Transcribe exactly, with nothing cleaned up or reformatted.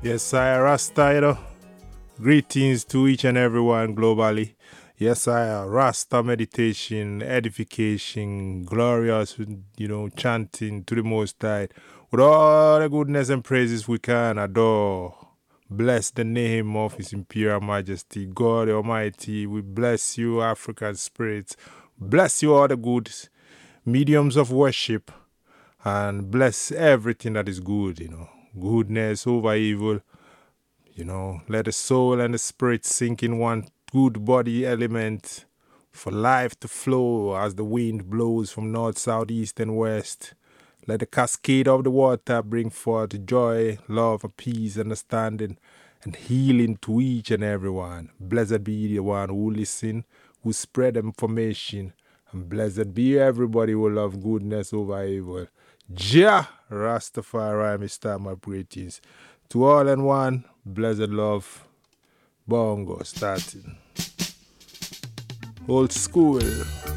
Yes, I Rasta, you know. Greetings to each and everyone globally. Yes, I Rasta meditation, edification, glorious, you know, chanting to the Most High with all the goodness and praises we can adore. Bless the name of His Imperial Majesty, God Almighty. We bless you, African spirits. Bless you, all the good mediums of worship, and bless everything that is good, you know. Goodness over evil. You know, let the soul and the spirit sink in one good body element for life to flow as the wind blows from north, south, east, and west. Let the cascade of the water bring forth joy, love, peace, understanding, and healing to each and every one. Blessed be the one who listen, who spread information, and blessed be everybody who love goodness over evil. Jah Rastafari, Mister my greetings. To all and one, blessed love, bongo starting. Old school.